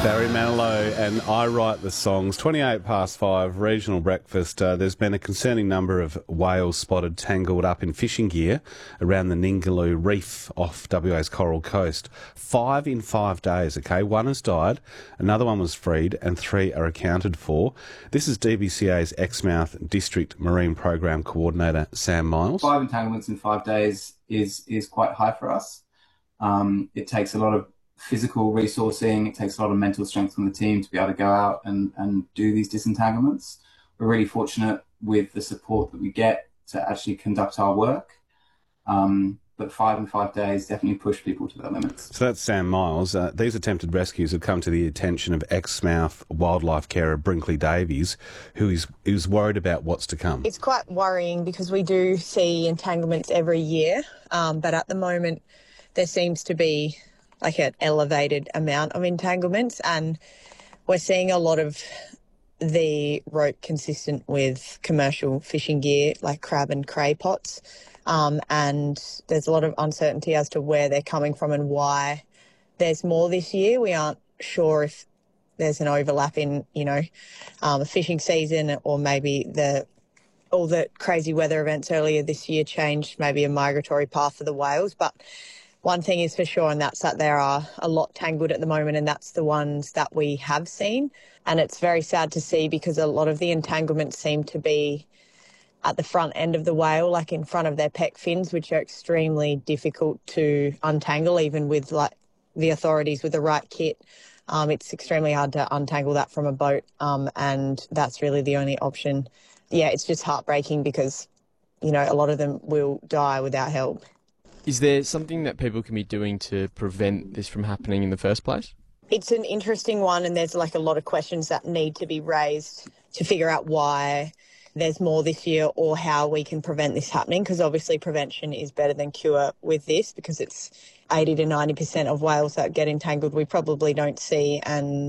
Barry Manilow and I Write the Songs. 28 past 5, regional breakfast. There's been a concerning number of whales spotted tangled up in fishing gear around the Ningaloo Reef off WA's Coral Coast. 5 in 5 days, okay? 1 has died, another one was freed, and 3 are accounted for. This is DBCA's Exmouth District Marine Program Coordinator, Sam Miles. 5 entanglements in 5 days is quite high for us. It takes a lot of physical resourcing, it takes a lot of mental strength from the team to be able to go out and do these disentanglements. We're really fortunate with the support that we get to actually conduct our work. But 5 in 5 days definitely push people to their limits. So that's Sam Miles. These attempted rescues have come to the attention of Exmouth wildlife carer Brinkley Davies, who is worried about what's to come. It's quite worrying because we do see entanglements every year, but at the moment there seems to be like an elevated amount of entanglements, and we're seeing a lot of the rope consistent with commercial fishing gear like crab and cray pots, and there's a lot of uncertainty as to where they're coming from and why there's more this year. We aren't sure if there's an overlap in, the fishing season, or maybe all the crazy weather events earlier this year changed maybe a migratory path for the whales. But one thing is for sure, and that's that there are a lot tangled at the moment, and that's the ones that we have seen. And it's very sad to see because a lot of the entanglements seem to be at the front end of the whale, like in front of their pec fins, which are extremely difficult to untangle, even with like the authorities with the right kit. It's extremely hard to untangle that from a boat, and that's really the only option. Yeah, it's just heartbreaking because, a lot of them will die without help. Is there something that people can be doing to prevent this from happening in the first place? It's an interesting one, and there's like a lot of questions that need to be raised to figure out why there's more this year or how we can prevent this happening, because obviously prevention is better than cure with this, because it's 80 to 90% of whales that get entangled we probably don't see, and